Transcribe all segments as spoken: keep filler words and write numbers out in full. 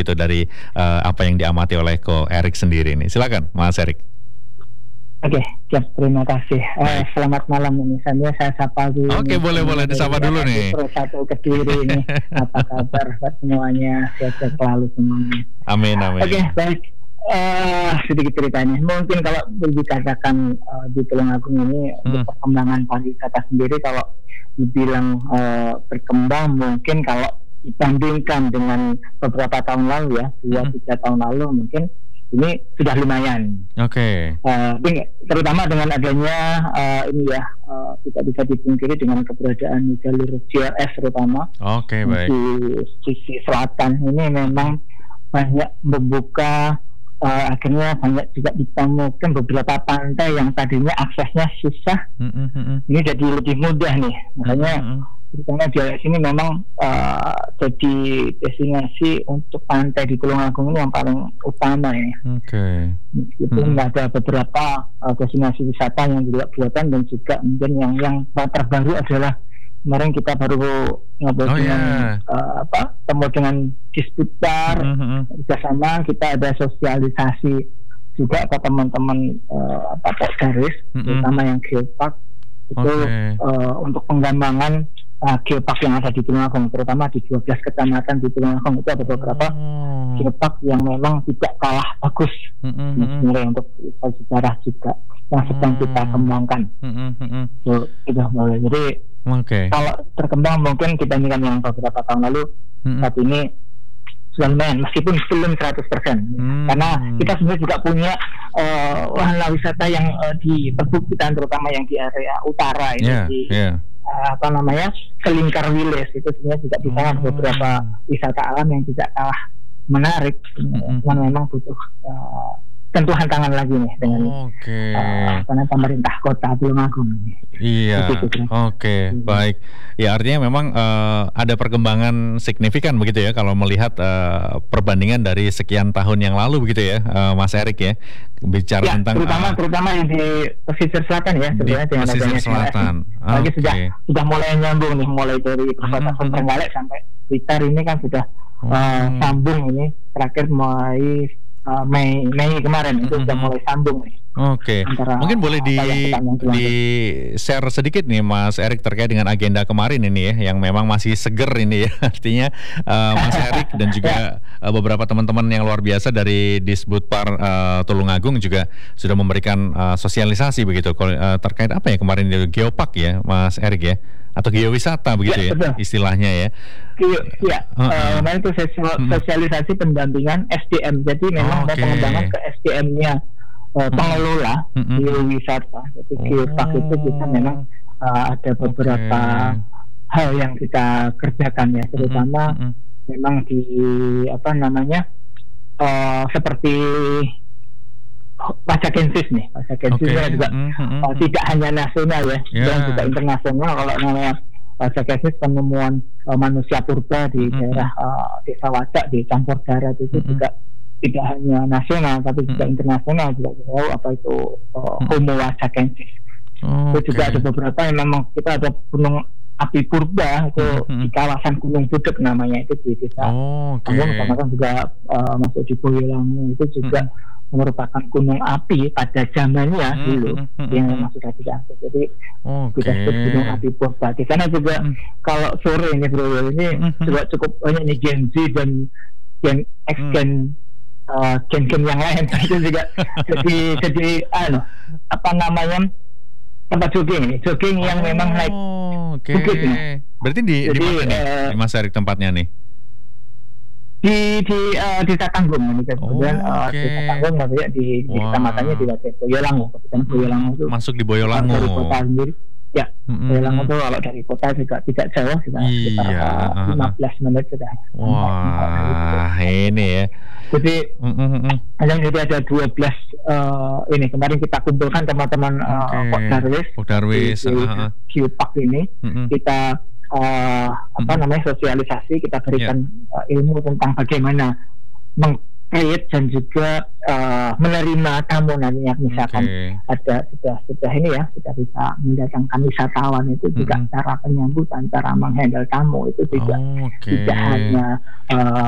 begitu dari uh, apa yang diamati oleh Ko Erik sendiri ini. Silakan Mas Erik. Oke, siap, terima kasih. Eh, selamat malam ini. Saya saya sapa dulu. Oke, boleh boleh disapa dulu nih. Terus satu Kediri ini. Apa kabar semuanya? Sehat selalu semuanya. Amin amin. Oke, baik. Uh, sedikit ceritanya. Mungkin kalau dikatakan uh, di Tulungagung ini hmm. untuk perkembangan pariwisata sendiri, kalau dibilang uh, berkembang, mungkin kalau dibandingkan dengan beberapa tahun lalu ya, dua tiga hmm. tahun lalu mungkin ini sudah lumayan. Oke. Okay. Uh, terutama dengan adanya uh, ini ya uh, tidak bisa dipungkiri dengan keberadaan jalur J R S terutama. Oke, okay, baik. Di sisi selatan ini memang banyak membuka, uh, akhirnya banyak juga ditemukan beberapa pantai yang tadinya aksesnya susah. Mm-hmm. Ini jadi lebih mudah nih. Makanya mm-hmm. terutama di sini memang uh, jadi destinasi untuk pantai di Tulungagung ini yang paling utama ya. Oke. Okay. Meskipun hmm. ada beberapa uh, destinasi wisata yang juga buatan, dan juga mungkin yang yang terbaru adalah kemarin kita baru ngobrol oh, dengan yeah. uh, apa temu dengan Disputar, mm-hmm. bersama kita ada sosialisasi juga ke teman-teman uh, apa Pokdaris, mm-hmm. terutama yang geopark itu okay. uh, untuk pengembangan Uh, geopark yang ada di Tulungagung, terutama di dua belas kecamatan di Tulungagung itu ada beberapa oh. geopark yang memang tidak kalah bagus mm-hmm. sebenarnya untuk sejarah juga yang sedang kita kembangkan. Mm-hmm. So, itu boleh. Jadi okay. kalau terkembang mungkin dibandingkan yang beberapa tahun lalu, mm-hmm. saat ini sudah lumayan, meskipun belum seratus persen. Mm-hmm. Karena kita sebenarnya juga punya uh, wahana wisata yang uh, di perbukitan, terutama yang di area utara ini yeah, di yeah. apa namanya Selingkar Wilis, itu sebenarnya juga bisa hmm. beberapa wisata alam yang tidak kalah menarik, hmm. cuman memang butuh uh, sentuhan tangan lagi nih dengan okay. uh, karena pemerintah kota Tulungagung. Iya, oke, okay. hmm. baik. Ya artinya memang uh, ada perkembangan signifikan begitu ya kalau melihat uh, perbandingan dari sekian tahun yang lalu begitu ya, uh, Mas Erik ya, bicara ya, tentang terutama uh, terutama yang di pesisir selatan ya, sebenarnya dengan adanya selatan. Ah, okay. sudah sudah mulai nyambung nih, mulai dari perbatasan hmm. Trenggalek sampai Blitar ini kan sudah hmm. uh, sambung ini, terakhir mulai Uh, Mei Mei kemarin itu mm-hmm. sudah mulai sambung nih. Oke. Okay. Mungkin boleh di di share sedikit nih Mas Erik terkait dengan agenda kemarin ini ya, yang memang masih seger ini ya. Artinya uh, Mas Erik dan juga uh, beberapa teman-teman yang luar biasa dari Disbudpar uh, Tulungagung juga sudah memberikan uh, sosialisasi begitu uh, terkait apa ya kemarin itu geopark ya Mas Erik ya, atau geowisata begitu ya, ya istilahnya ya. Iya, uh-uh. uh, itu sosialisasi pendampingan S D M. Jadi memang ada oh, okay. pengembangan ke S D M-nya uh, pengelola uh-uh. geowisata. Jadi oh. geopark itu kita memang uh, ada beberapa okay. hal yang kita kerjakan ya, terutama uh-uh. memang di apa namanya uh, seperti Pajakensis nih, Pajakensis okay. juga mm-hmm. uh, tidak hanya nasional ya, yeah. dan juga internasional. Kalau namanya Pajakensis penemuan uh, manusia purba di mm-hmm. daerah uh, Desa Wajak di Campur Darat itu mm-hmm. juga tidak hanya nasional tapi juga mm-hmm. internasional, juga tahu apa itu uh, mm-hmm. Homo Wajakensis. Oh, itu okay. juga ada beberapa yang memang kita ada gunung api purba itu mm-hmm. di kawasan Gunung Budek namanya, itu di desa. Oh, okay. Kemudian kan juga uh, masuk di Boyolangu, itu juga mm-hmm. merupakan gunung api pada zamannya mm-hmm. dulu mm-hmm. yang memang sudah diangkut. Jadi okay. kita sebut gunung api purba. Di sana juga mm-hmm. kalau sore ini bro ini mm-hmm. juga cukup banyak nih Gen Z dan Gen X Gen mm-hmm. uh, gen-gen yang lain itu juga jadi jadi ano, apa namanya tempat jogging nih, jogging yang oh, memang naik okay. bukit nih. Berarti di jadi, di mana nih? Uh, di Mas Erik tempatnya nih? di di uh, desa Tanggung ini kemudian oh, okay. uh, desa Tanggung maksudnya di di kecamatannya di Desa Boyolangu, Kabupaten Boyolangu itu masuk di Boyolangu dari kota sendiri ya. mm-hmm. Boyolangu itu kalau dari kota juga tidak jauh, sudah sekitar iya. uh, lima belas menit sudah. Wah ini ya, jadi mm-hmm. ada jadi ada dua belas uh, ini kemarin kita kumpulkan teman-teman okay. uh, Pokdarwis Pokdarwis di, di uh-huh. geopark ini mm-hmm. kita Uh, apa mm-hmm. namanya sosialisasi, kita berikan yeah. uh, ilmu tentang bagaimana meng-create dan juga uh, menerima tamu nantinya, misalkan okay. ada sudah sudah ini ya sudah bisa mendatangkan wisatawan itu mm-hmm. juga cara penyambutan, cara menghandle tamu itu juga oh, okay. tidak hanya uh,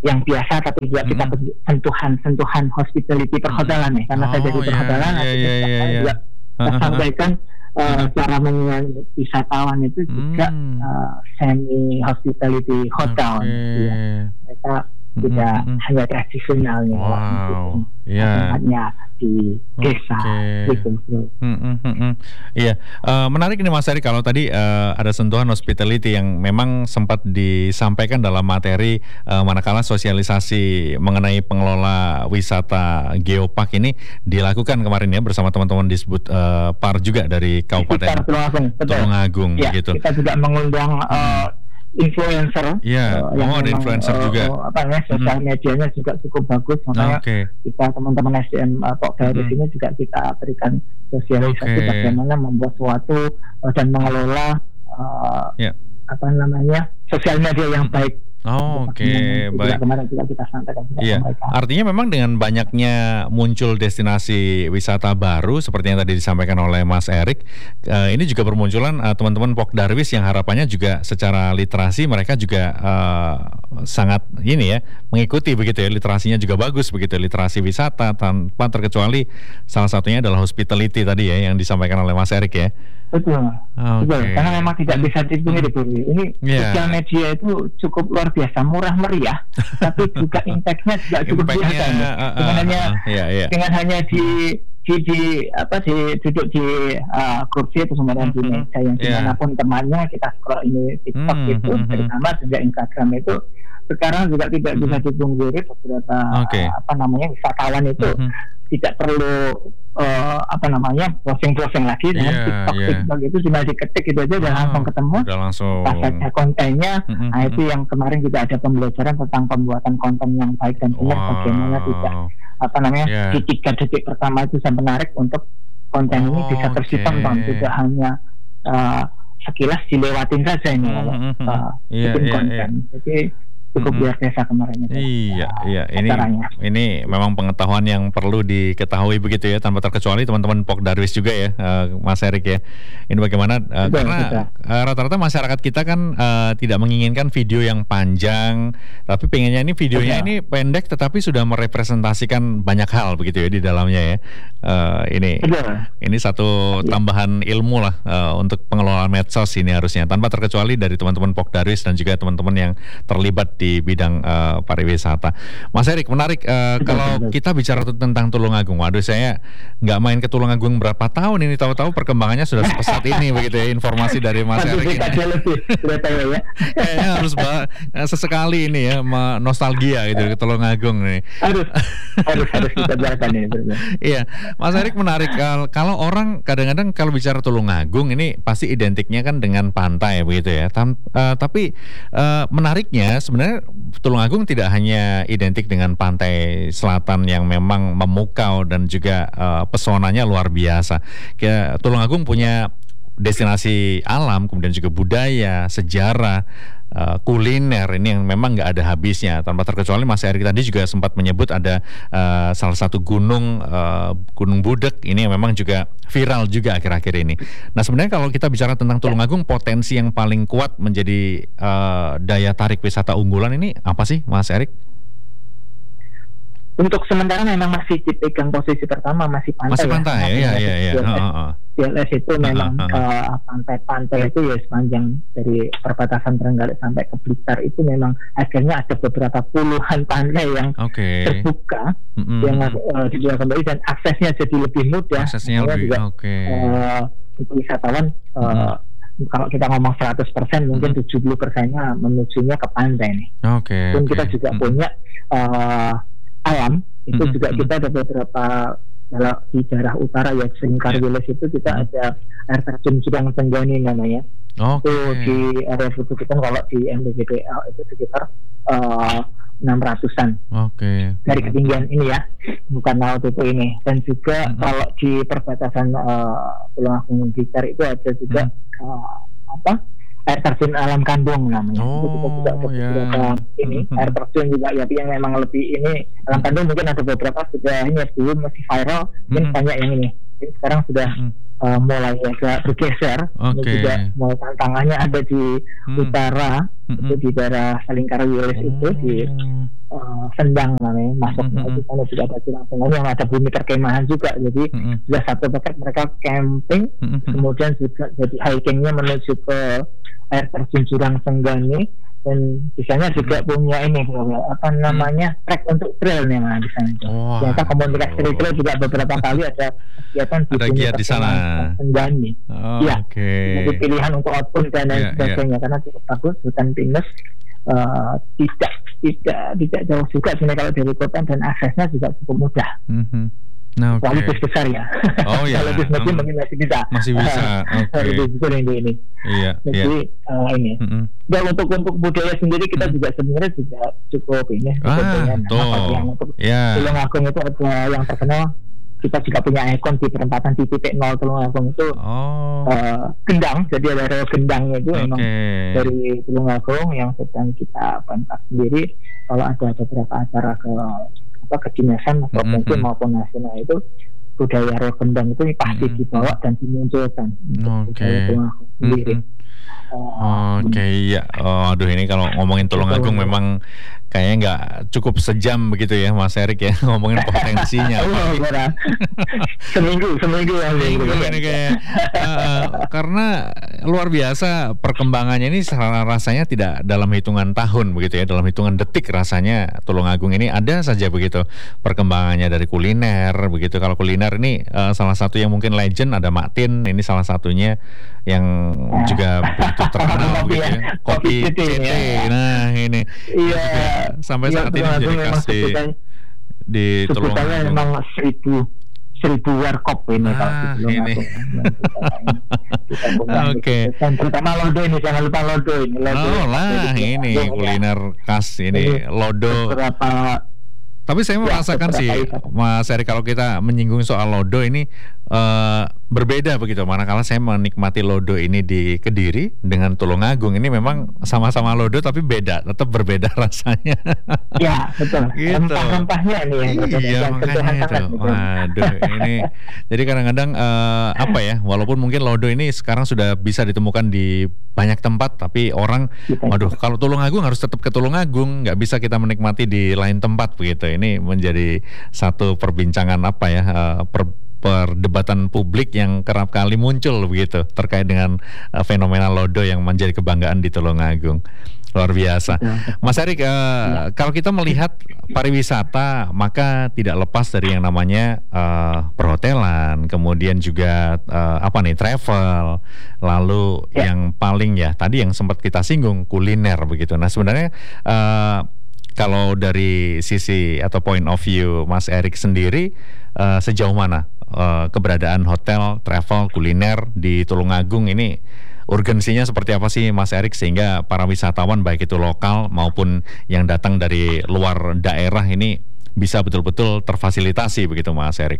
yang biasa, tapi juga kita Mm-mm. sentuhan-sentuhan hospitality perhotelan nih, karena Oh, saya jadi iya, perhotelan, iya, artinya iya, juga iya, saya iya. juga kita sampaikan uh, cara menyambut wisatawan itu juga Hmm. uh, semi hospitality hotel, Oke. gitu ya. Mereka Mm-mm, tidak mm-mm. hanya tradisionalnya, kalau Wow, mungkin iya. tempatnya di desa, Oke. gitu bro. Mm-mm, mm-mm. Iya, Eh, menarik nih Mas Eri, kalau tadi eh, ada sentuhan hospitality yang memang sempat disampaikan dalam materi eh, manakala sosialisasi mengenai pengelola wisata Geopark ini dilakukan kemarin ya bersama teman-teman disebut eh, P A R juga dari Di sekitar Kabupaten Tulungagung, betul. Tulungagung Ya, begitu. kita juga mengundang uh, influencer Iya, uh, oh yang ada memang influencer uh, juga. uh, apa namanya sosial medianya juga cukup bagus, makanya Oke. kita teman-teman S D M uh, Pok dari Mm-mm. sini juga kita berikan sosialisasi Oke. bagaimana membuat suatu uh, dan mengelola uh, Ya. apa namanya sosial media yang baik. Oh, Untuk oke, teman-teman. Juga baik. kemarin juga kita sampaikan kepada Iya, mereka. artinya memang dengan banyaknya muncul destinasi wisata baru seperti yang tadi disampaikan oleh Mas Erik, eh, ini juga bermunculan eh, teman-teman Pok Darwis yang harapannya juga secara literasi mereka juga eh, sangat ini ya mengikuti begitu ya, literasinya juga bagus begitu, literasi wisata tanpa terkecuali salah satunya adalah hospitality tadi ya yang disampaikan oleh Mas Erik ya. Betul, Oke. betul. Karena memang tidak bisa dipungkiri, Bu. Ini Yeah. sosial media itu cukup luar biasa, murah meriah, tapi juga impact-nya juga cukup Impactnya, biasa. nih. uh, uh, Dengan hanya uh, iya, iya. dengan hanya di di, di apa di duduk di uh, kursi atau kemudian di meja yang Yeah. dimanapun temannya kita scroll ini TikTok Hmm, itu, hmm, hmm. terutama juga Instagram itu sekarang juga tidak bisa dipungkiri beberapa Oke. apa namanya wisatawan itu Mhm. tidak perlu uh, apa namanya browsing-browsing lagi dengan Iya, TikTok iya. TikTok itu cuma diketik gitu aja udah Oh, langsung ketemu udah langsung. pas saja kontennya. Mhm, Nah mhm. itu yang kemarin juga ada pembelajaran tentang pembuatan konten yang baik dan benar, bagaimana tidak apa namanya Yeah. di tiga detik pertama itu bisa menarik untuk konten ini bisa terus Oke. ditonton, tidak hanya uh, sekilas dilewatin saja ini kalau Mhm, mhm. uh, Iya, bikin iya, konten. Jadi cukup Mhm. luar biasa kemarin itu. Iya, uh, iya. Ini acaranya. ini memang pengetahuan yang perlu diketahui begitu ya, tanpa terkecuali teman-teman Pok Darwis juga ya, eh, Mas Erik ya. Ini bagaimana? eh, Betul, karena betul. eh, rata-rata masyarakat kita kan eh, tidak menginginkan video yang panjang, tapi pengennya ini videonya Betul. ini pendek, tetapi sudah merepresentasikan banyak hal begitu ya di dalamnya ya. Eh, ini Betul. ini satu Iya. tambahan ilmu lah eh, untuk pengelolaan medsos ini harusnya, tanpa terkecuali dari teman-teman Pok Darwis dan juga teman-teman yang terlibat di bidang eh, pariwisata. Mas Erik, menarik eh, Betul, kalau betul. kita bicara tentang Tulungagung. Waduh, saya nggak main ke Tulungagung berapa tahun ini, tahu-tahu perkembangannya sudah sepesat ini begitu ya, informasi dari Mas Satu Erik ini. dekade lebih ternyata ya. Kayaknya harus ba- eh, sesekali ini ya me- nostalgia gitu ke Tulungagung nih. harus harus harus kita biarkan ini. betul. Iya, Mas Erik menarik. Kal- Kalau orang kadang-kadang kalau bicara Tulungagung ini pasti identiknya kan dengan pantai begitu ya. Tam- eh, tapi eh, menariknya sebenarnya Tulungagung tidak hanya identik dengan pantai selatan yang memang memukau dan juga eh, pesonanya luar biasa. Kayak Tulungagung punya destinasi alam, kemudian juga budaya, sejarah, eh, kuliner ini yang memang nggak ada habisnya. Tanpa terkecuali Mas Erik tadi juga sempat menyebut ada eh, salah satu gunung, eh, Gunung Budek ini yang memang juga viral juga akhir-akhir ini. Nah sebenarnya kalau kita bicara tentang Tulungagung, potensi yang paling kuat menjadi eh, daya tarik wisata unggulan ini apa sih, Mas Erik? Untuk sementara memang masih dipegang posisi pertama, masih pantai. Masih pantai ya, ya, ya, ya. C L S, Heeh, heeh. C L S itu memang Heeh, heeh. uh, pantai-pantai itu ya sepanjang dari perbatasan Trenggalek sampai ke Blitar itu memang akhirnya ada beberapa puluhan pantai yang Oke. terbuka Mm-mm. yang uh, dijual kembali dan aksesnya jadi lebih mudah. Aksesnya Makanya lebih juga, oke. uh, untuk wisatawan uh, kalau kita ngomong seratus persen mungkin tujuh puluh persennya menujunya ke pantai nih. Oke. Dan oke. kita juga Mm-mm. punya uh, alam itu Mm-mm, juga mm-mm. kita ada beberapa kalau di daerah utara ya Singkar Yeah. Wilis itu kita Mm-mm. ada air terjun Jurang Tenggani namanya. Oke. Itu di area Butukitan kalau di M D G P L itu sekitar uh, enam ratusan Oke. dari ketinggian ini ya, bukan laut itu ini. Dan juga Mm-mm. kalau di perbatasan uh, Tulungagung Blitar itu ada juga uh, apa air terjun alam Kandung namanya. Oh, itu kita juga ada ya. beberapa ini Mm-mm. air terjun juga ya yang memang lebih ini alam Kandung mungkin ada beberapa sudah ini dulu masih viral, mungkin Mm-mm. banyak yang ini. Ini sekarang sudah Mm-mm. uh, mulai agak bergeser. Oke. Ini juga mulai tantangannya ada di Hmm. utara, Mm-mm. itu di daerah Salingkara Wilis itu di Oh. uh, Sendang namanya masuknya. Mm-mm. Itu sana juga ada tulang tengahnya, yang ada bumi perkemahan juga. Jadi Mm-mm. sudah satu paket mereka camping, Mm-mm. kemudian juga jadi hikingnya menuju ke air terjun Jurang Senggani, dan di sana juga punya ini apa namanya trek untuk trail nih mas di sana. Wah, Ternyata komunitas aduh. trail juga beberapa kali ada kegiatan di Ada bumi giat di sana. perkemahan Senggani. Oh, Iya, Oke. jadi pilihan untuk outbound dan lain Iya, iya. sebagainya karena cukup bagus, hutan pinus, eh, tidak tidak tidak jauh juga sebenarnya kalau dari kota, dan aksesnya juga cukup mudah. Mhm. Nah, Kecuali oke. bus besar ya. Oh ya, Kalau bus mobil hmm, mungkin masih bisa. masih bisa. Kalau Oke. bus besar ini ini. Iya, iya. Jadi eh, ini. Mm-mm. Dan untuk untuk budaya sendiri kita Hmm. juga sebenarnya juga cukup ini. cukup Ah, punya. Nah, tuh. kalau yang untuk Ya. Tulungagung itu ada yang terkenal. Kita juga punya ikon di perempatan di titik nol Tulungagung itu Oh. eh, gendang. Jadi ada rel gendangnya itu Oke. memang dari Tulungagung yang sedang kita pentas sendiri. Kalau ada beberapa acara ke apa kedinasan atau Mm-mm. mungkin maupun nasional itu, budaya rel gendang itu pasti Mm-mm. dibawa dan dimunculkan untuk Oke. budaya Tulungagung sendiri. Mm-mm. Eh, Oke, iya. Oh, aduh ini kalau ngomongin Tulungagung Betul. memang kayaknya nggak cukup sejam begitu ya, Mas Erik ya, ngomongin potensinya. Oh, benar. seminggu seminggu ya Minggu ini kayak eh, karena luar biasa perkembangannya ini sa- rasanya tidak dalam hitungan tahun begitu ya, dalam hitungan detik rasanya Tulungagung ini ada saja begitu perkembangannya dari kuliner begitu. Kalau kuliner ini eh, salah satu yang mungkin legend ada Maktin, ini salah satunya yang Nah. juga begitu terkenal Kopi begitu ya. ya. Kopi Kopi C T C T. ya. Nah, ini Iya. juga sampai Iya, saat ini Tulungagung menjadi memang khas di sebutan- di sebutannya Tulungagung. memang seribu seribu warkop ini Ah, kalau di Tulungagung. ini. Kita punya Oke. gitu. Dan terutama lodo ini, jangan lupa lodo ini. Lodo Oh lah, Jadi, ini ya, kuliner khas ini Ini lodo. beberapa Tapi saya Ya, merasakan sih, beberapa itu. Mas Erik, kalau kita menyinggung soal lodo ini eh, berbeda begitu. Manakala saya menikmati lodo ini di Kediri dengan Tulungagung, ini memang sama-sama lodo tapi beda, tetap berbeda rasanya. ya betul. Gitu. Rempah-rempahnya ini yang berbeda. Iya, Dan makanya sentuhan itu. tangan, gitu. Waduh, ini jadi kadang-kadang eh, apa ya? Walaupun mungkin lodo ini sekarang sudah bisa ditemukan di banyak tempat, tapi orang, Kita- waduh, kalau Tulungagung harus tetap ke Tulungagung, nggak bisa kita menikmati di lain tempat begitu. Ini menjadi satu perbincangan apa ya? eh, per- perdebatan publik yang kerap kali muncul begitu terkait dengan eh, fenomena lodo yang menjadi kebanggaan di Tulungagung. Luar biasa. Mas Erik, eh, kalau kita melihat pariwisata, maka tidak lepas dari yang namanya eh, perhotelan, kemudian juga eh, apa nih travel, lalu Ya. yang paling ya tadi yang sempat kita singgung kuliner begitu. Nah sebenarnya eh, kalau dari sisi atau point of view Mas Erik sendiri, eh, sejauh mana eh, keberadaan hotel, travel, kuliner di Tulungagung ini? Urgensinya seperti apa sih Mas Erik sehingga para wisatawan baik itu lokal maupun yang datang dari luar daerah ini bisa betul-betul terfasilitasi begitu Mas Erik?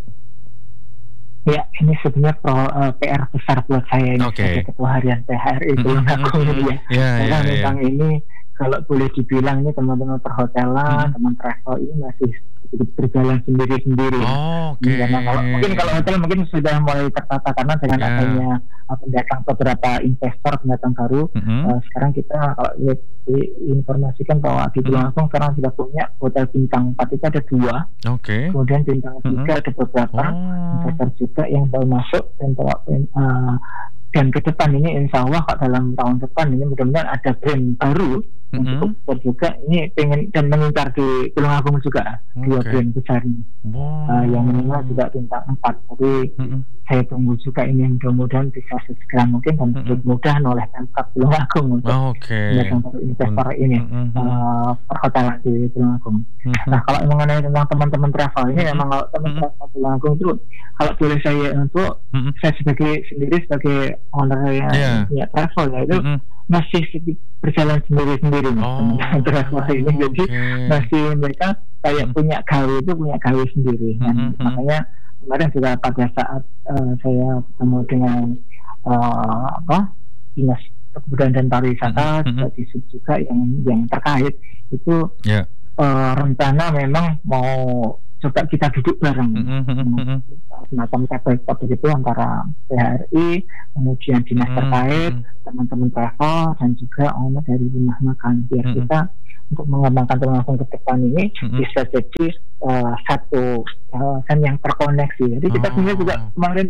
Ya, ini sebenarnya pro, uh, P R besar buat saya ini Oke. sebagai ketua harian P H R I Tulungagung ini ya. Ya, Karena ya, ya. memang ini kalau boleh dibilang ini teman-teman perhotelan, Mhm. teman travel ini masih sedikit berjalan sendiri-sendiri. Oke. Karena kalau mungkin kalau hotel mungkin sudah mulai tertata karena dengan Ya. adanya uh, pendatang beberapa investor pendatang baru. Mhm. Uh, sekarang kita kalau lihat diinformasikan bahwa di Mhm. Tulungagung sekarang sudah punya hotel bintang empat itu ada dua, Oke. kemudian bintang tiga Mhm. ada beberapa Oh. investor juga yang baru masuk, dan uh, dan ke depan ini insya Allah kok dalam tahun depan ini mudah-mudahan ada brand baru yang Mhm. cukup besar juga ini pengen dan mengincar di Tulungagung juga dua Oke. brand besar ini. Wow. Uh, yang minimal juga bintang empat, tapi Mhm. saya tunggu juga ini mudah-mudahan bisa sesegera mungkin dan Mm-mm. dimudahan oleh Pemkab Tulungagung untuk Oke. mendatangkan investor ini Mhm. uh, perhotelan di Tulungagung. Mhm. Nah kalau mengenai tentang teman-teman travel ini Mm-mm. memang kalau teman Mm-mm. travel Tulungagung itu kalau boleh saya untuk Mhm. saya sebagai sendiri sebagai owner yang Iya. punya travel ya itu Mhm. masih sedikit berjalan sendiri-sendiri mas, Oh, teman-teman travel ini jadi oke. masih mereka kayak Mm. punya gawe itu punya gawe sendiri dan Mhm. makanya kemarin juga pada saat uh, saya bertemu dengan uh, apa dinas kebudayaan dan pariwisata Mhm. juga di sub juga yang yang terkait itu Ya. uh, rencana memang mau coba kita duduk bareng, Mm-hmm. semacam table talk begitu antara P H R I, kemudian dinas Mm-hmm. terkait, teman-teman travel, dan juga owner dari rumah makan, biar Mm-hmm. kita untuk mengembangkan Tulungagung ke depan ini Mm-hmm. bisa jadi uh, satu kawasan yang terkoneksi. Jadi kita Oh. sebenarnya juga kemarin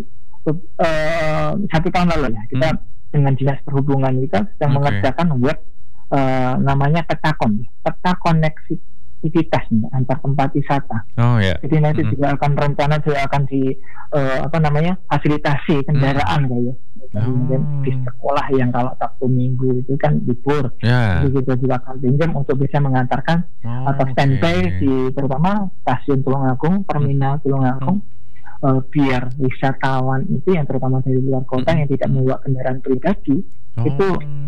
uh, satu tahun lalu ya, kita Mm. dengan dinas perhubungan kita sedang Okay. mengerjakan web uh, namanya Petakon, peta koneksivitas nih, antar tempat wisata. Oh ya. Jadi nanti Mm-hmm. juga akan rencana juga akan di uh, apa namanya fasilitasi kendaraan Mm. kayak. Jadi Oh. mungkin di sekolah yang kalau Sabtu Minggu itu kan libur, Ya. jadi kita juga akan pinjam untuk bisa mengantarkan Oh, atau standby okay. di terutama stasiun Tulungagung, terminal Tulungagung, uh, biar wisatawan itu yang terutama dari luar kota Mm-mm. yang tidak membawa kendaraan pribadi Oh. itu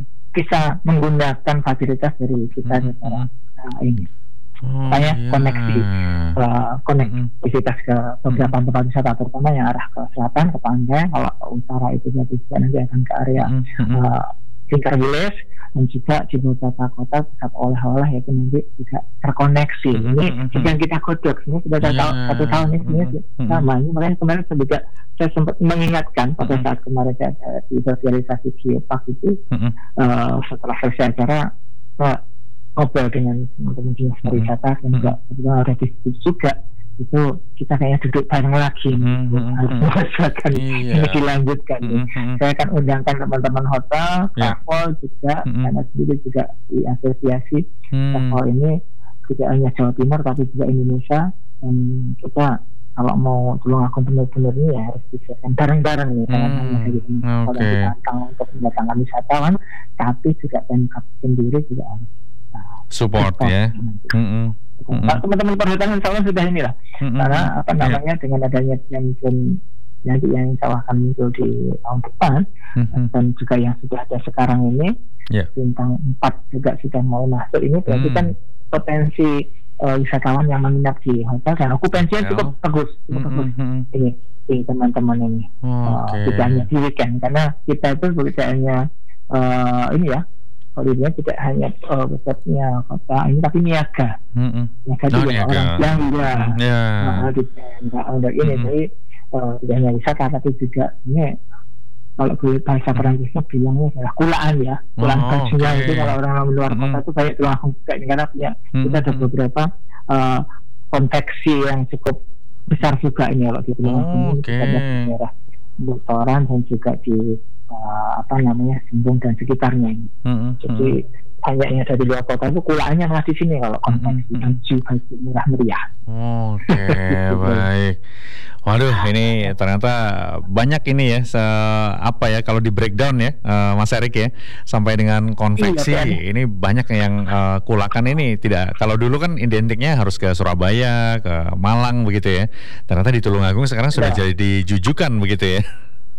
bisa menggunakan fasilitas dari kita Mm-mm. secara uh, ini. Oh, Supaya iya. koneksi uh, konektivitas ke beberapa Mm-mm. tempat wisata, terutama yang arah ke selatan, ke pantai. Kalau ke utara itu berarti juga nanti akan ke area Mm-mm. uh, Tingkar Village, dan juga di beberapa kota pusat oleh-oleh itu nanti juga terkoneksi. Mm-mm. Ini sedang kita godok, ini sudah satu Yeah. tahun, satu tahun ini sebenarnya Mm-mm. sama. Ini makanya kemarin saya juga saya sempat mengingatkan pada Mm-mm. saat kemarin saya ada di sosialisasi Geopark itu, Mm-mm. uh, setelah selesai acara uh, ngobrol dengan teman-teman dinas pariwisata dan juga kebetulan ada diskusi juga, itu kita kayaknya duduk bareng lagi Mm-hmm. nih, harus merasakan Iya. ini dilanjutkan. Mm-hmm. Saya akan undangkan teman-teman hotel, Ya. travel juga, Mm-hmm. karena sendiri juga di asosiasi Mm. travel ini tidak hanya Jawa Timur tapi juga Indonesia, dan kita kalau mau Tulungagung benar-benar ini ya harus disiapkan bareng-bareng nih, jangan Hmm, hanya dari teman-teman oke. yang ditantang untuk mendatangkan wisatawan, tapi juga Pemkab sendiri juga harus uh, Support ya. Mm-mm. Mm-mm. Nah, teman-teman perhutanan insya Allah sudah inilah, Mm-mm. karena apa Iya. namanya dengan adanya game-game nanti yang insya Allah akan muncul di tahun depan, Mm-mm. dan juga yang sudah ada sekarang ini, Ya. bintang empat juga sudah mau masuk ini, berarti Hmm. kan potensi uh, wisatawan yang menginap di hotel dan okupansinya Hotel. cukup bagus, cukup bagus Mm-mm. ini di teman-teman ini. Uh, Oke. tidak hanya di weekend, karena kita itu tidak hanya uh, ini ya, holiday tidak hanya uh, pusatnya kota ini, tapi niaga. Mm-mm. Niaga Oh, juga niaga. orang belanja. Ya. Nah, di nah, untuk ini Mm-mm. jadi uh, tidak hanya wisata tapi juga ini kalau gue bahasa Perancisnya bilangnya adalah kulaan ya, kulaan Oh, bajunya oke. itu kalau orang luar kota Mm-mm. itu kayak Tulungagung juga ini, karena punya kita ada Mm-mm. beberapa uh, konveksi yang cukup besar juga ini kalau di Tulungagung Oh, ini oke. ada di daerah Botoran dan juga di uh, apa namanya Simbung dan sekitarnya ini. Mm-mm. Jadi banyaknya dari luar kota itu kulaannya malah di sini kalau konveksi Mm-mm. baju baju murah meriah. Oke, baik. Waduh, ini ternyata banyak ini ya, se apa ya kalau di breakdown ya, eh, Mas Erik ya, sampai dengan konveksi Iya, Pak. ini banyak yang eh, kulakan ini tidak. Kalau dulu kan identiknya harus ke Surabaya, ke Malang begitu ya. Ternyata di Tulungagung sekarang sudah Ya. jadi jujukan begitu ya.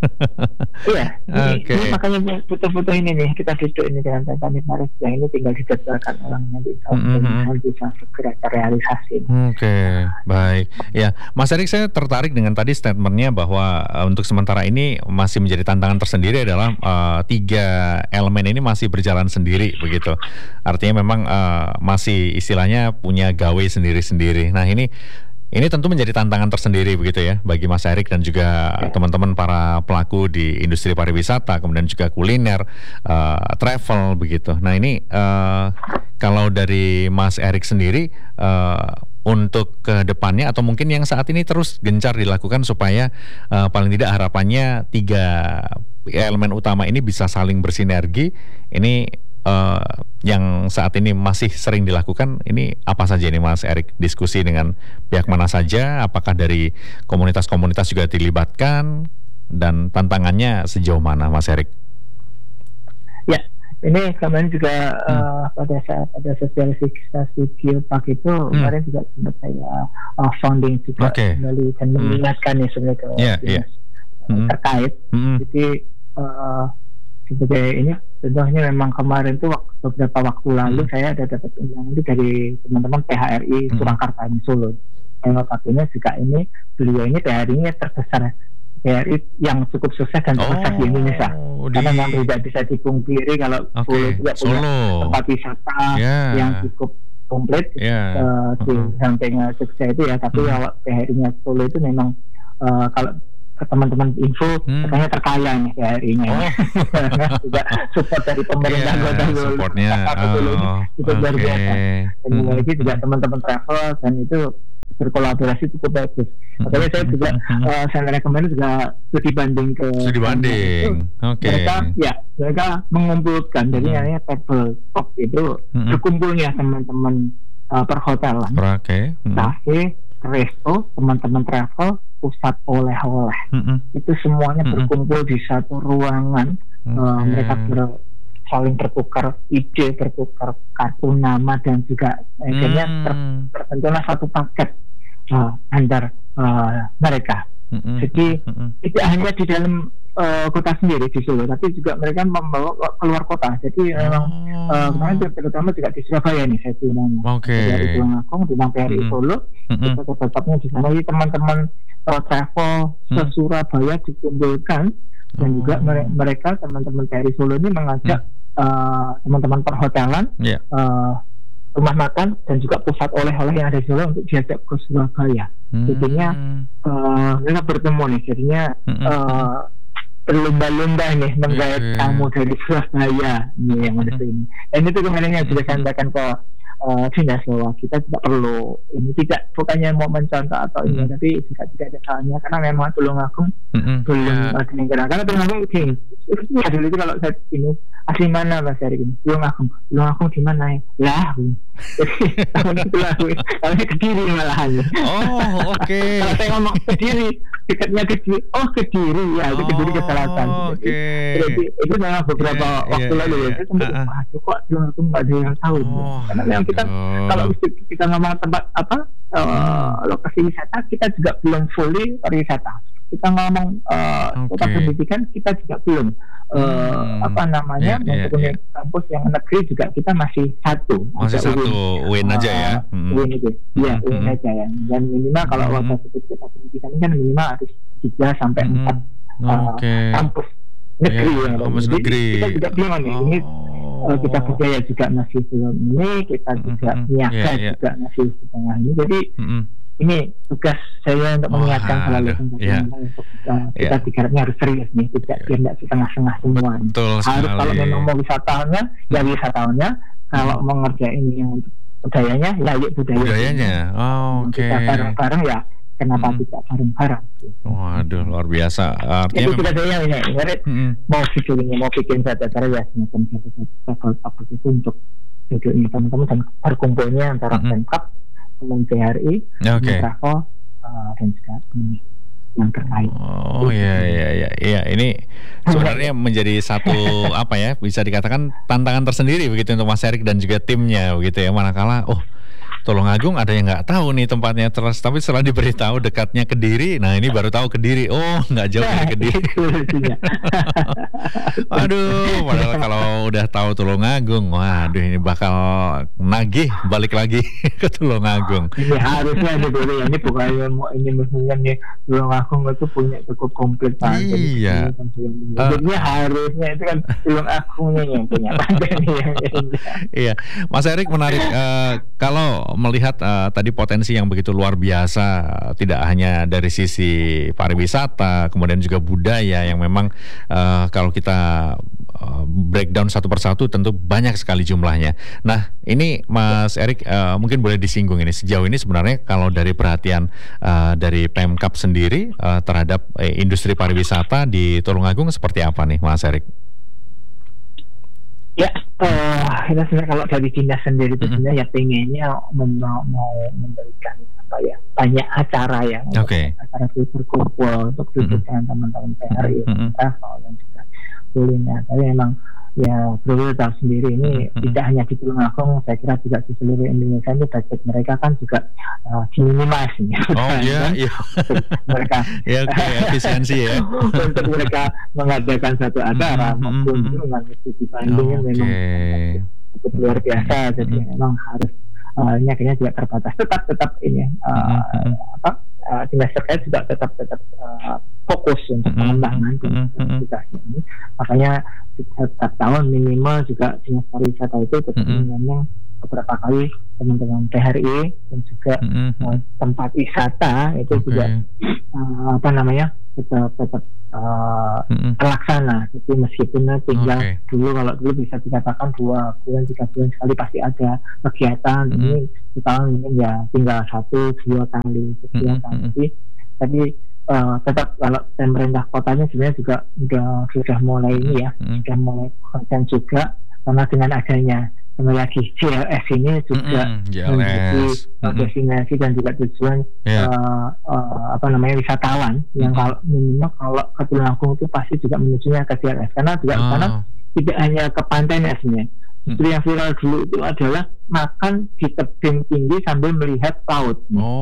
Iya, ini, Oke. ini makanya foto-foto ini nih kita duduk ini dengan Tantanit Maris yang ini tinggal dijadwalkan orang nanti tahun Mm-hmm. ini bisa segera terrealisasi. Oke, baik. Ya, Mas Erik, saya tertarik dengan tadi statementnya bahwa uh, untuk sementara ini masih menjadi tantangan tersendiri adalah uh, tiga elemen ini masih berjalan sendiri begitu. Artinya memang uh, masih istilahnya punya gawe sendiri-sendiri. Nah ini ini tentu menjadi tantangan tersendiri begitu ya bagi Mas Erik dan juga Ya. teman-teman para pelaku di industri pariwisata, kemudian juga kuliner, uh, travel begitu. Nah ini uh, kalau dari Mas Erik sendiri uh, untuk ke depannya atau mungkin yang saat ini terus gencar dilakukan supaya uh, paling tidak harapannya tiga elemen utama ini bisa saling bersinergi. Ini Uh, yang saat ini masih sering dilakukan ini apa saja ini Mas Erik? Diskusi dengan pihak mana saja? Apakah dari komunitas-komunitas juga dilibatkan? Dan tantangannya sejauh mana Mas Erik? Ya, ini kemarin juga Hmm. uh, pada saat pada sosialisasi Geopark itu kemarin juga sempat saya uh, founding juga Oke. kembali dan Hmm. mengingatkan nih sebenarnya ke Iya, dinas iya. Hmm. terkait. Hmm. Jadi uh, sebagai ini contohnya memang kemarin tuh wak- beberapa waktu lalu Hmm. saya ada dapat undangan itu dari teman-teman P H R I Hmm. Surakarta di Solo. Yang notabene juga ini beliau ini P H R I-nya terbesar, P H R I yang cukup sukses dan terbesar di Indonesia. Oh, di- Karena memang tidak bisa dipungkiri kalau Oke, Solo juga punya Solo. tempat wisata Ya. yang cukup komplit yeah. uh, di uh-huh. samping Jogja itu ya, tapi kalau uh-huh. P H R-nya Solo itu memang uh, kalau ke teman-teman info hmm. katanya terkaya nih P H R-nya. Oh. Juga support dari pemerintah yeah, kota Solo. Supportnya oh, itu luar okay. biasa. Dan hmm. lagi juga teman-teman travel dan itu berkolaborasi cukup bagus. Makanya saya juga uh, saya rekomend juga studi banding ke studi banding. Oke. Okay. Mereka ya mereka mengumpulkan jadi hmm. namanya table talk itu hmm. berkumpulnya teman-teman uh, perhotelan. Oke. Okay. Hmm. Cafe, resto, teman-teman travel, pusat oleh-oleh. Hmm. Itu semuanya hmm. berkumpul di satu ruangan. Okay. Uh, mereka ber saling bertukar ide, bertukar kartu nama dan juga akhirnya hmm. ter, terbentuklah satu paket uh, antar uh, mereka. Hmm. Jadi hmm. tidak hanya di dalam uh, kota sendiri di Solo, tapi juga mereka membawa keluar kota. Jadi memang uh, kemarin terutama juga di Surabaya nih saya bilang. Okay. Dari Tulungagung di P H R I hmm. Solo, hmm. kita tetapnya di sana. Jadi teman-teman uh, travel hmm. ke Surabaya dikumpulkan. Dan oh. juga mereka teman-teman P H R I Solo ini mengajak hmm. uh, teman-teman perhotelan, yeah. uh, rumah makan dan juga pusat oleh-oleh yang ada di Solo untuk diajak ke Surabaya. Hmm. Jadinya uh, mereka bertemu nih, jadinya hmm. uh, berlomba-lomba nih menggait hmm. tamu dari Surabaya nih yang ada di sini. Dan itu kemarin yang sudah sampaikan ke Uh, dinas bahwa kita tidak perlu ini tidak bukannya mau mencontoh atau ini, mm-hmm. tapi juga tidak ada salahnya karena memang Tulungagung mm-hmm. belum yeah. ada yang kenal. Karena Tulungagung gini, itu ya dulu itu kalau saya ini asli mana Mas Erik ini Tulungagung, Tulungagung di mana ya? Lah, jadi tahun itu lah, kalau Kediri malahan. Oh oke. Okay. Kalau saya ngomong Kediri, dekatnya Kediri, oh Kediri ya, itu Kediri ke selatan. Oke. Okay. Jadi itu memang beberapa yeah, waktu yeah, lalu yeah. ya, saya sempat uh-uh. waduh kok Tulungagung nggak ada yang tahu. Oh, karena memang kita oh. kalau kita ngomong tempat apa uh, hmm. lokasi wisata kita juga belum fully pariwisata. Kita ngomong uh, okay. kota pendidikan kita juga belum uh, hmm. apa namanya yeah, untuk yeah, yeah. kampus yang negeri juga kita masih satu masih satu U I N aja ya uh, U I N itu ya U I N aja ya dan minimal kalau hmm. waktu itu kita pendidikan kan minimal harus tiga sampai empat hmm. okay. kampus negeri yeah, ya kampus negeri kita juga belum nih oh. ini uh, kita budaya juga masih belum ini kita juga mm-hmm. niaga yeah, yeah. juga masih setengah ini jadi mm-hmm. ini tugas saya untuk mengingatkan oh, selalu tentang yeah. untuk kita, yeah. kita digarapnya harus serius nih tidak yeah. tidak setengah-setengah semua betul harus kalau memang mau wisatawannya ya wisatawannya kalau mau ngerjain yang untuk budayanya ya yuk budaya budayanya oh, oke okay. kita bareng-bareng ya kenapa hmm. tidak bareng-bareng? Waduh luar biasa. Artinya itu tidak saya ini, hmm. mau bikin mau bikin cara-cara ya semacam cara-cara apa itu untuk videonya teman-teman dan berkumpulnya antara Pemkab, teman P H R I, okay. travel uh, dan juga ini yang terkait. Oh iya iya iya iya ini sebenarnya menjadi satu apa ya bisa dikatakan tantangan tersendiri begitu untuk Mas Erik dan juga timnya begitu ya manakala oh Tulungagung ada yang nggak tahu nih tempatnya terus tapi setelah diberitahu dekatnya Kediri nah ini baru tahu Kediri oh nggak jauh dari Kediri. Aduh padahal kalau udah tahu Tulungagung waduh ini bakal nagih balik lagi ke Tulungagung. Ini harusnya ini boleh ini bukannya mau ini mestinya nih Tulungagung itu punya cukup komplit pantai. Iya. Jadi uh, harusnya itu kan Tulungagungnya yang punya pantai nih. Iya Mas Erik menarik uh, kalau melihat uh, tadi potensi yang begitu luar biasa uh, tidak hanya dari sisi pariwisata kemudian juga budaya yang memang uh, kalau kita uh, breakdown satu persatu tentu banyak sekali jumlahnya. Nah ini Mas Erik uh, mungkin boleh disinggung ini sejauh ini sebenarnya kalau dari perhatian uh, dari Pemkab sendiri uh, terhadap uh, industri pariwisata di Tulungagung seperti apa nih Mas Erik? Ya, uh, kita sebenarnya kalau dari dinas sendiri itu sebenarnya mm-hmm. ya pengennya mau, mau memberikan apa ya banyak acara ya, okay. acara berkumpul untuk duduk mm-hmm. dengan teman-teman P H R I, mm-hmm. travel dan juga kuliner. Tapi memang ya perlu tahu sendiri ini mm-hmm. tidak hanya di Tulungagung, saya kira juga di seluruh Indonesia ini budget mereka kan juga uh, diminimasi. Oh iya, iya. Mereka ya okay, efisiensi ya. Untuk mereka mengadakan satu acara mm-hmm. maupun dengan studi bandingnya okay. memang cukup luar biasa. Jadi mm-hmm. memang harus uh, ini akhirnya juga terbatas. Tetap tetap ini uh, mm-hmm. apa uh, dinas terkait juga tetap tetap uh, fokus untuk pengembangan mm-hmm. juga ini. Makanya setiap tahun minimal juga dinas pariwisata itu tetap mm-hmm. memang beberapa kali teman-teman P H R I dan juga mm-hmm. uh, tempat wisata itu okay. juga uh, apa namanya tetap tetap uh, mm-hmm. terlaksana. Jadi meskipun tinggal okay. dulu kalau dulu bisa dikatakan dua bulan tiga bulan sekali pasti ada kegiatan, mm-hmm. ini sekarang mungkin ya tinggal satu dua kali kegiatan. Mm-hmm. Tapi tapi uh, tetap kalau pemerintah kotanya sebenarnya juga sudah sudah mulai ini ya, mm-hmm. sudah mulai konsen juga karena dengan adanya kembali lagi J L S ini juga mm-hmm. menjadi mm-hmm. destinasi dan juga tujuan yeah. uh, uh, apa namanya wisatawan mm-hmm. yang kalau minimal kalau ke Tulungagung itu pasti juga menujunya ke J L S karena juga oh. karena tidak hanya ke pantainya sebenarnya. Justru mm-hmm. yang viral dulu itu adalah makan di tebing tinggi sambil melihat laut.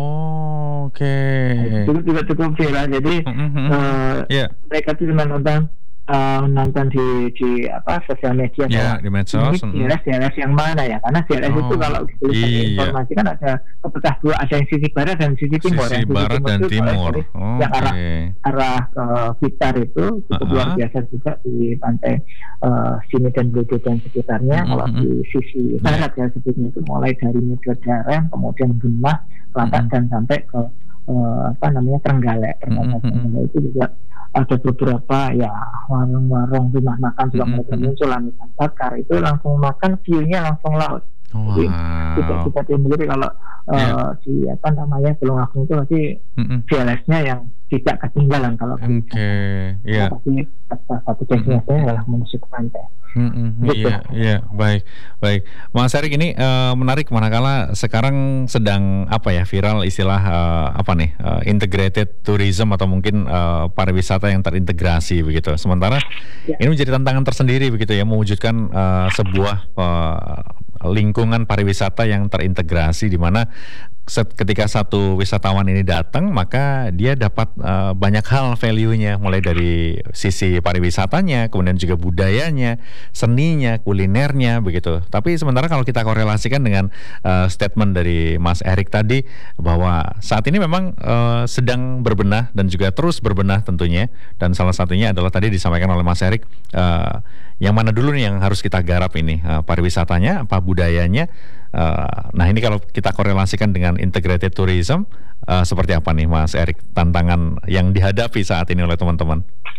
Oh, oke. Okay. Itu juga cukup viral. Jadi mm-hmm. uh, yeah. mereka itu cuma nonton Uh, nonton di di apa sosial media ya, di medsos ini J L S J L S yang mana ya karena J L S oh, itu kalau dituliskan iya. informasi kan ada kepecah dua ada yang sisi barat dan sisi timur sisi yang barat sisi dan timur, timur itu, oh, yang okay. arah arah uh, Blitar itu cukup uh-huh. luar biasa juga di pantai uh, sini dan Bledo dan sekitarnya uh-huh. kalau di sisi barat ya sebetulnya itu mulai dari Medan kemudian Gemah Kelatak uh-huh. dan sampai ke uh, apa namanya Trenggalek Trenggalek uh-huh. itu juga ada beberapa ya warung-warung rumah makan juga mm-hmm. mereka muncul ikan bakar itu langsung makan view-nya langsung laut. Wow. Jadi kita kita sendiri kalau yeah. uh, di apa namanya Tulungagung itu pasti mm-hmm. J L S-nya yang tidak ketinggalan kalau Oke, okay. ya. Yeah. Pasti satu destinasinya mm-hmm. adalah menuju ke pantai. Mm-hmm. Gitu. Iya, iya, baik, baik. Mas Erik ini uh, menarik manakala sekarang sedang apa ya viral istilah uh, apa nih uh, integrated tourism atau mungkin uh, pariwisata yang terintegrasi begitu. Sementara ya. ini menjadi tantangan tersendiri begitu ya mewujudkan uh, sebuah uh, lingkungan pariwisata yang terintegrasi di mana ketika satu wisatawan ini datang maka dia dapat uh, banyak hal value-nya mulai dari sisi pariwisatanya kemudian juga budayanya, seninya, kulinernya begitu. Tapi sementara kalau kita korelasikan dengan uh, statement dari Mas Erik tadi bahwa saat ini memang uh, sedang berbenah dan juga terus berbenah tentunya dan salah satunya adalah tadi disampaikan oleh Mas Erik uh, yang mana dulu nih yang harus kita garap ini uh, pariwisatanya apa budayanya. Uh, nah ini kalau kita korelasikan dengan integrated tourism uh, seperti apa nih Mas Erik tantangan yang dihadapi saat ini oleh teman-teman?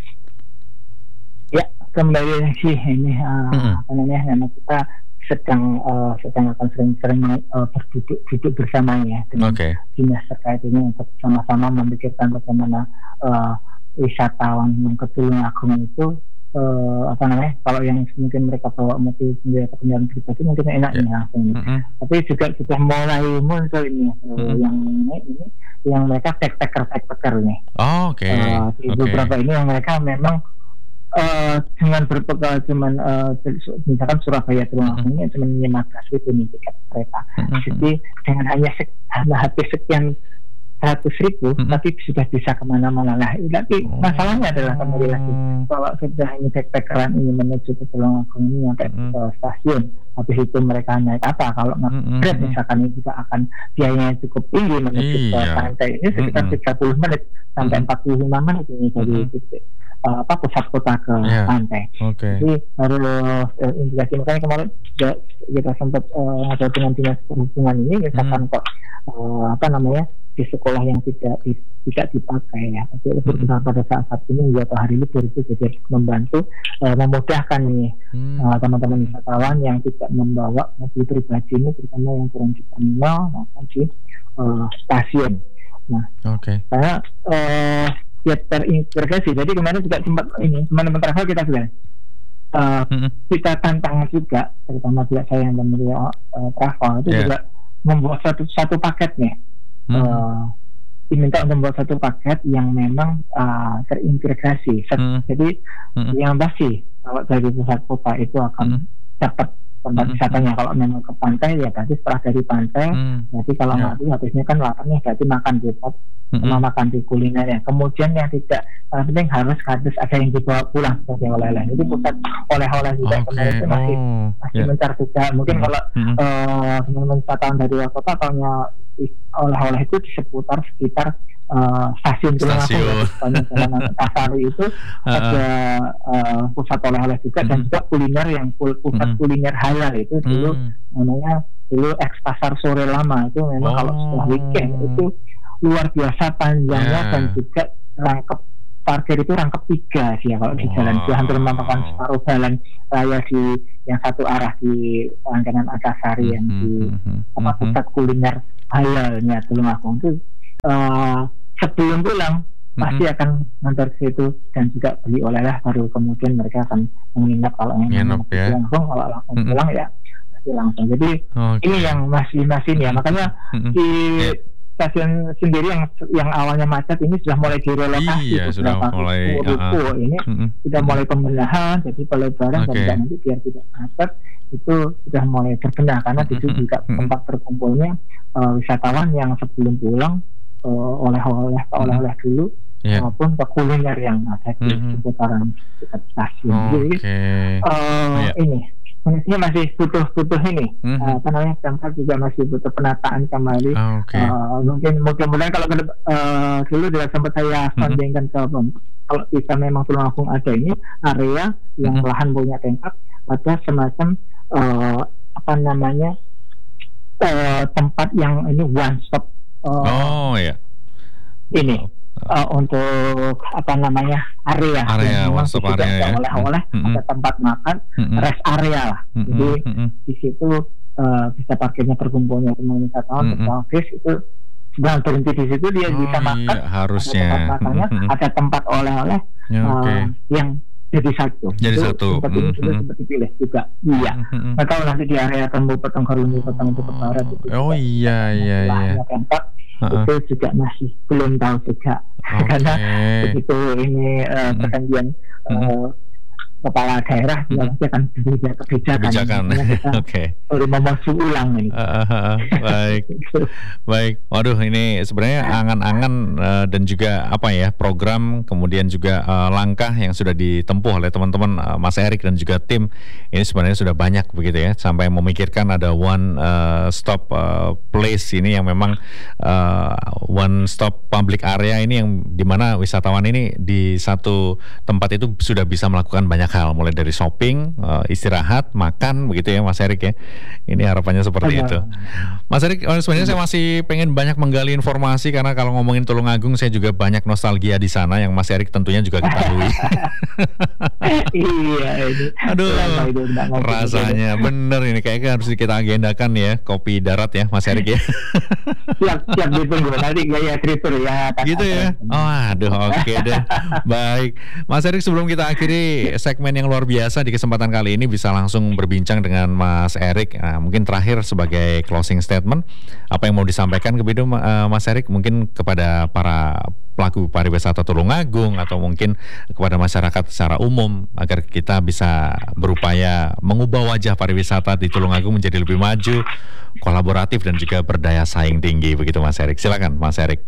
Ya kembali lagi ini uh, mm-hmm. apa namanya karena kita sedang uh, sedang akan sering-sering uh, berduduk duduk bersamanya dengan okay. dinas terkait ini untuk sama-sama memikirkan bagaimana uh, wisatawan yang ke Tulungagung itu Uh, apa namanya kalau yang mungkin mereka bawa mobil sendiri atau kendaraan pribadi mungkin enaknya yeah. langsung mm-hmm. tapi juga sudah mulai muncul ini uh, mm-hmm. yang ini, ini yang mereka backpacker backpacker nih oh, oke okay. uh, di okay. beberapa ini yang mereka memang uh, dengan berbekal cuman uh, misalkan Surabaya Tulungagung mm-hmm. cuma lima belas ribu nih tiket kereta mm-hmm. jadi dengan hanya sek- habis sekian seratus ribu mm-hmm. tapi sudah bisa kemana-mana lah. Tapi oh. masalahnya adalah kembali lagi kalau sudah ini backpackeran ini menuju ke Tulungagung ini sampai mm-hmm. ke stasiun, habis itu mereka naik apa? Kalau mm-hmm. Grab misalkan ini juga akan biayanya cukup tinggi menuju iya. ke pantai ini sekitar mm-hmm. tiga puluh menit sampai mm-hmm. empat puluh lima menit ini dari mm-hmm. uh, apa pusat kota ke yeah. pantai. Okay. Jadi harus uh, indikasi makanya kemarin juga kita sempat uh, ada dengan dinas perhubungan ini misalkan mm-hmm. kok uh, apa namanya di sekolah yang tidak di, tidak dipakai ya. Jadi mm-hmm. pada saat saat ini atau hari libur itu jadi membantu uh, memudahkan nih mm-hmm. uh, teman-teman wisatawan yang tidak membawa mobil pribadi ini terutama yang turun di terminal maupun di uh, stasiun. Nah, okay. karena uh, ya terintegrasi. Jadi kemarin juga sempat ini teman-teman travel kita sudah uh, mm-hmm. kita tantang juga terutama juga saya yang memelihara uh, travel itu yeah. juga membuat satu satu paket nih. Hmm. Uh, diminta untuk membuat satu paket yang memang uh, terintegrasi. Hmm. Jadi hmm. yang pasti kalau dari pusat kota itu akan hmm. dapat tempat hmm. wisatanya. Kalau memang ke pantai ya berarti setelah dari pantai, hmm. berarti kalau yeah. nanti habisnya kan lapar nih berarti makan di pot, hmm. sama makan di kuliner ya. Kemudian yang tidak uh, penting harus harus ada yang dibawa pulang sebagai oleh-oleh. Jadi pusat oleh-oleh juga okay. kemarin itu masih oh. masih yeah. mencar juga. Mungkin hmm. kalau hmm. uh, teman-teman wisatawan dari luar kota taunya oleh-oleh itu di seputar sekitar uh, stasiun Tulungagung banyak jalan Antasari itu uh, ada uh, pusat oleh-oleh juga uh, dan juga kuliner yang pusat uh, kuliner halal itu dulu uh, namanya dulu ex pasar sore lama itu memang oh. kalau setelah weekend itu luar biasa panjangnya yeah. dan juga rangkap parkir itu rangkap tiga sih ya kalau wow. di jalan itu hampir memakan separuh jalan raya di yang satu arah di langganan Antasari mm-hmm. yang di mm-hmm. apa pusat kuliner halalnya Tulungagung itu uh, sebelum pulang mm-hmm. pasti akan ngantar ke situ dan juga beli oleh-oleh baru kemudian mereka akan menginap kalau ingin ya. langsung kalau langsung mm-hmm. pulang ya pasti langsung jadi okay. ini yang masih masih ya makanya mm-hmm. di stasiun sendiri yang yang awalnya macet ini sudah mulai direlokasi iya, sudah mulai ruko uh, ini uh, sudah uh, mulai pembenahan jadi pelebaran okay. dan nanti biar tidak macet itu sudah mulai berbenah karena di situ juga tempat terkumpulnya uh, wisatawan yang sebelum pulang uh, oleh-oleh ke oleh-oleh dulu yeah. maupun ke kuliner yang ada di uh-huh. seputaran dekat stasiun oh, jadi okay. uh, yeah. ini ini masih butuh-butuh ini mm-hmm. uh, apa namanya tempat juga masih butuh penataan kembali oh, okay. uh, mungkin mudah-mudahan kalau uh, dulu tidak sempat saya sondingkan mm-hmm. ke kalau bisa memang Tulungagung ada ini area yang mm-hmm. lahan punya tingkat ada semacam uh, apa namanya uh, tempat yang ini one stop uh, oh ya ini Uh, untuk apa namanya area area one stop area ya oleh-oleh mm-hmm. ada tempat makan mm-hmm. rest area lah mm-hmm. jadi mm-hmm. di situ uh, bisa parkirnya berkumpulnya teman wisatawan mm-hmm. habis itu sedang berhenti di situ dia oh, bisa makan iya, harusnya ada tempat makannya mm-hmm. ada tempat oleh-oleh ya, okay. uh, yang jadi satu jadi itu satu seperti mm-hmm. itu seperti pilih juga iya mm-hmm. atau nanti di area Tembu Petang Karuni Petang itu ke barat itu oh iya iya iya tempat uh-uh. itu juga masih belum tahu juga okay. karena begitu ini uh, perjanjian uh, kepala daerah dia nanti akan berbeda kebijakan. Kebijakan. Oke. Okay. Baru memasuk ulang ini. Uh, uh, uh, baik, baik. Waduh, ini sebenarnya angan-angan uh, dan juga apa ya program kemudian juga uh, langkah yang sudah ditempuh oleh teman-teman uh, Mas Erik dan juga tim ini sebenarnya sudah banyak begitu ya sampai memikirkan ada one uh, stop uh, place ini yang memang uh, one stop public area ini yang dimana wisatawan ini di satu tempat itu sudah bisa melakukan banyak hal mulai dari shopping, uh, istirahat, makan begitu ya Mas Erik ya. Ini harapannya seperti Benar. itu. Mas Erik, oh, sebenarnya saya masih pengen banyak menggali informasi karena kalau ngomongin Tulungagung saya juga banyak nostalgia di sana yang Mas Erik tentunya juga ketahui. Iya ini. Aduh, rasanya bener ini kayaknya harus kita agendakan ya kopi darat ya Mas Erik ya. Siap, siap ditunggu nanti gaya tripur ya. Gitu ya. Oh, aduh, oke okay deh. Baik, Mas Erik sebelum kita akhiri segmen yang luar biasa di kesempatan kali ini bisa langsung berbincang dengan Mas Erik. Nah, mungkin terakhir sebagai closing statement, apa yang mau disampaikan ke Bidu, uh, Mas Erik, mungkin kepada para pelaku pariwisata Tulungagung atau mungkin kepada masyarakat secara umum agar kita bisa berupaya mengubah wajah pariwisata di Tulungagung menjadi lebih maju, kolaboratif dan juga berdaya saing tinggi begitu Mas Erik. Silakan Mas Erik.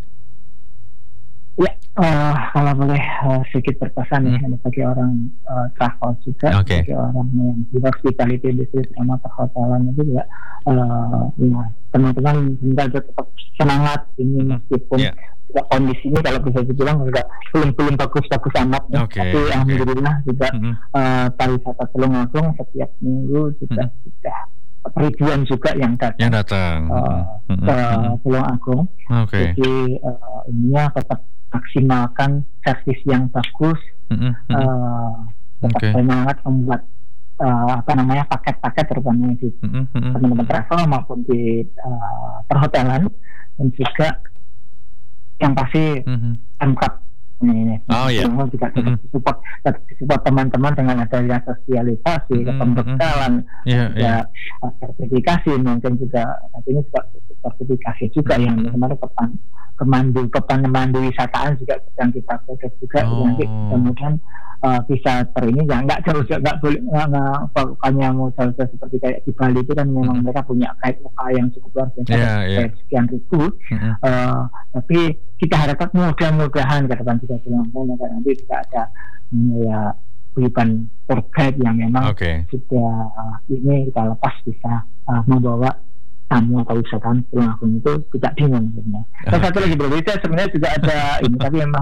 Ya, uh, kalau boleh uh, sedikit berpesan hmm. ya bagi orang uh, travel juga, okay. bagi orang yang di hospitality industry sama perhotelan itu juga, uh, ya, teman-teman juga tetap semangat ini meskipun yeah. juga kondisinya kalau bisa dibilang juga belum belum bagus-bagus amat, ya. okay. tapi okay. alhamdulillah juga hmm. uh, pariwisata Tulungagung setiap minggu juga hmm. sudah ribuan juga yang datang, yang datang. Uh, hmm. ke Tulungagung. Okay. Jadi uh, ininya tetap maksimalkan servis yang bagus, mm-hmm. uh, tetap okay. semangat membuat uh, apa namanya paket-paket terutama di mm-hmm. teman-teman travel maupun di uh, perhotelan dan juga yang pasti mm-hmm. lengkap ini. Oh iya. Yeah. Juga tetap mm-hmm. support, tetap support teman-teman dengan adanya sosialisasi, mm-hmm. pembekalan, yeah, juga yeah. sertifikasi mungkin juga nantinya juga sertifikasi juga mm-hmm. yang kemarin kepan kemandu kepandu wisataan juga sedang kita proses juga oh. nanti kemudian uh, bisa ter ini ya nggak jauh nggak boleh nggak bukannya mau jauh seperti kayak di Bali itu kan memang mm-hmm. mereka punya guide lokal yang cukup luar biasa yeah, yeah. sekian ribu mm-hmm. uh, tapi kita harapkan mudah-mudahan ke depan juga Tulungagung nanti juga ada ya bukan tour guide yang memang okay. sudah uh, ini kita lepas bisa uh, membawa tamu atau wisatawan Tulungagung itu tidak bingung sebenarnya. Dan satu lagi berbeda sebenarnya juga ada ini tapi memang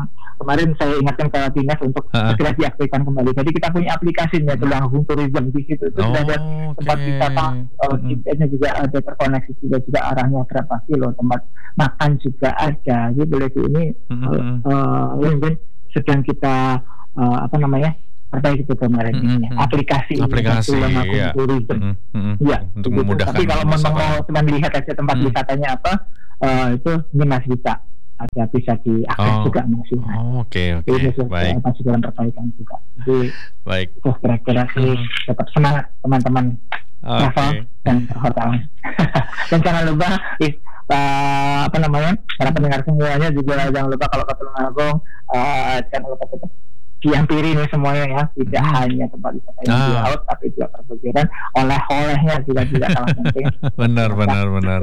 kemarin saya ingatkan ke Dinas untuk segera diaktifkan kembali. Jadi kita punya aplikasinya Tulungagung Tourism di situ itu sudah ada tempat wisata, uh, G P S-nya juga ada terkoneksi juga juga arahnya berapa kilo, tempat makan juga ada. Jadi boleh di ini uh, uh, sedang kita uh, apa namanya perbaiki itu kemarin ini Mm-hmm. aplikasi aplikasi Tulungagung ya. Tourism. Mm-hmm. Ya, untuk gitu. memudahkan. Tapi kalau memang mau cuma lihat aja tempat Mm. wisatanya apa, uh, itu ini masih bisa ada bisa diakses Oh. juga masih. Oh, Oke oke Ini baik masih dalam perbaikan juga. Jadi baik. itu kira-kira sih tetap semangat teman-teman travel Oke. dan hotel. Dan jangan lupa is, uh, apa namanya para pendengar semuanya juga jangan lupa kalau ke Tulungagung uh, jangan lupa tetap dihampiri nih semuanya ya, tidak Hmm. hanya tempat wisata yang Ah. di laut tapi juga perbukiran, oleh-olehnya juga tidak kalah penting. benar benar benar.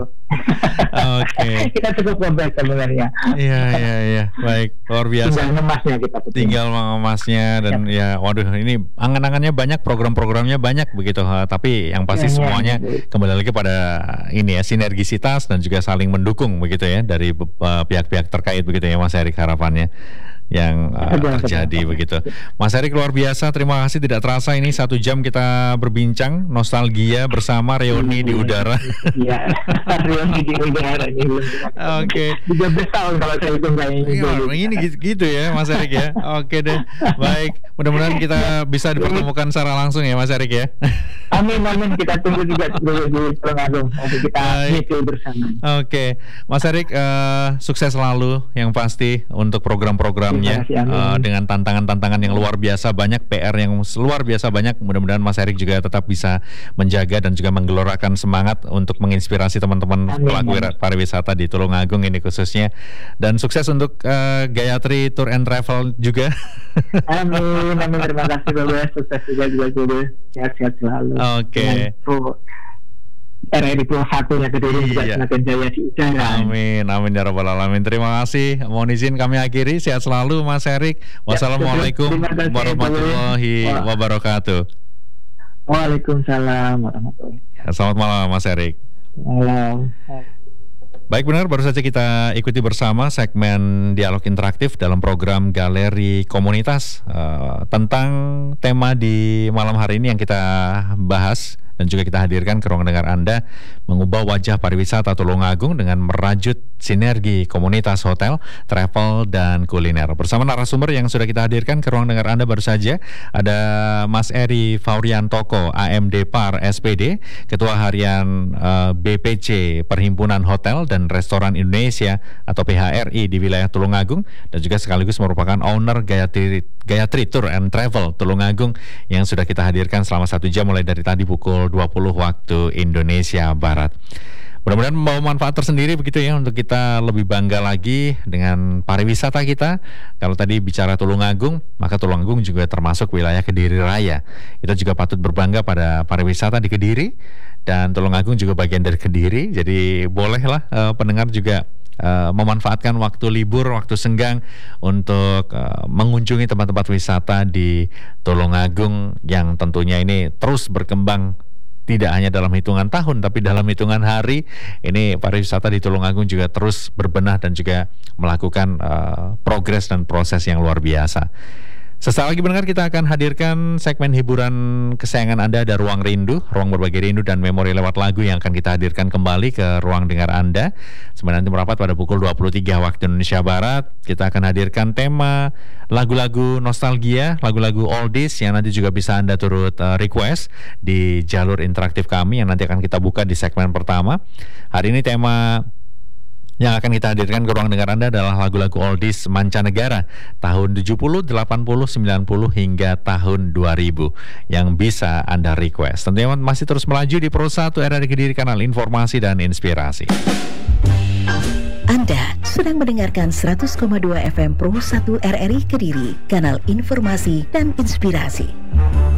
Oke. Kita cukup kompleks sebenarnya. Iya iya iya baik luar biasa. Tinggal ngemasnya kita betul. Tinggal mengemasnya dan ya waduh ini angan-angannya banyak, program-programnya banyak begitu. Ha, tapi yang pasti Ya, ya, semuanya ya. kembali lagi pada ini ya sinergisitas dan juga saling mendukung begitu ya dari uh, pihak-pihak terkait begitu ya Mas Erik harapannya yang uh, Betul, betul, terjadi betul. begitu. Mas Erik luar biasa, terima kasih tidak terasa ini satu jam kita berbincang nostalgia bersama reuni di udara. Iya, reuni di udara ini. Oke. tiga belas tahun kalau saya hitung kayak ini. Iya, ini gitu, gitu ya Mas Erik ya. Oke deh. Baik, mudah-mudahan kita bisa dipertemukan secara langsung ya Mas Erik ya. Amin amin, kita tunggu juga di di Tulungagung untuk kita meet bersama. Oke, Mas Erik uh, sukses selalu yang pasti untuk program-programnya Terima kasih, amin. uh, dengan tantangan-tantangan yang luar biasa banyak, P R yang luar biasa banyak. Mudah-mudahan Mas Erik juga tetap bisa menjaga dan juga menggelorakan semangat untuk menginspirasi teman-teman Amin, pelaku amin. pariwisata di Tulungagung ini khususnya. Dan sukses untuk uh, Gayatri Tour and Travel juga. Amin amin, terima kasih Bapak, sukses juga juga juga sehat-sehat selalu. Oke. R R I Pro satunya kedua juga Iya. semakin jaya di udara. Amin, amin ya rabbal alamin. Terima kasih. Mohon izin kami akhiri. Sehat selalu Mas Erik. Wassalamualaikum terima kasih, warahmatullahi Wah. wabarakatuh. Waalaikumsalam warahmatullahi Ya, selamat malam Mas Erik. wabarakatuh. Baik, benar, baru saja kita ikuti bersama segmen dialog interaktif dalam program Galeri Komunitas uh, tentang tema di malam hari ini yang kita bahas dan juga kita hadirkan ke ruang dengar Anda, mengubah wajah pariwisata Tulungagung dengan merajut sinergi komunitas hotel, travel, dan kuliner. Bersama narasumber yang sudah kita hadirkan ke ruang dengar Anda baru saja ada Mas Eri Fauriantoko, A M D P A R S P D, Ketua Harian uh, B P C Perhimpunan Hotel dan Restoran Indonesia atau P H R I di wilayah Tulungagung, dan juga sekaligus merupakan owner Gayatri, Gayatri Tour and Travel Tulungagung yang sudah kita hadirkan selama satu jam mulai dari tadi pukul dua puluh waktu Indonesia Barat. Mudah-mudahan membawa manfaat tersendiri begitu ya untuk kita lebih bangga lagi dengan pariwisata kita. Kalau tadi bicara Tulungagung, maka Tulungagung juga termasuk wilayah Kediri Raya. Kita juga patut berbangga pada pariwisata di Kediri, dan Tulungagung juga bagian dari Kediri. Jadi bolehlah uh, pendengar juga Uh, memanfaatkan waktu libur, waktu senggang untuk uh, mengunjungi tempat-tempat wisata di Tulungagung yang tentunya ini terus berkembang. Tidak hanya dalam hitungan tahun, tapi dalam hitungan hari. Ini pariwisata di Tulungagung juga terus berbenah dan juga melakukan uh, progres dan proses yang luar biasa. Sesaat lagi pendengar kita akan hadirkan segmen hiburan kesayangan Anda, ada Ruang Rindu, ruang berbagi rindu dan memori lewat lagu yang akan kita hadirkan kembali ke ruang dengar Anda. Sebenarnya nanti merapat pada pukul dua puluh tiga waktu Indonesia Barat. Kita akan hadirkan tema lagu-lagu nostalgia, lagu-lagu oldies yang nanti juga bisa Anda turut uh, request di jalur interaktif kami yang nanti akan kita buka di segmen pertama. Hari ini tema yang akan kita hadirkan ke ruang dengar Anda adalah lagu-lagu oldies mancanegara tahun tujuh puluh, delapan puluh, sembilan puluh hingga tahun dua ribu yang bisa Anda request. Tentunya masih terus melaju di Pro satu R R I Kediri, kanal informasi dan inspirasi. Anda sedang mendengarkan seratus koma dua F M Pro satu R R I Kediri, kanal informasi dan inspirasi.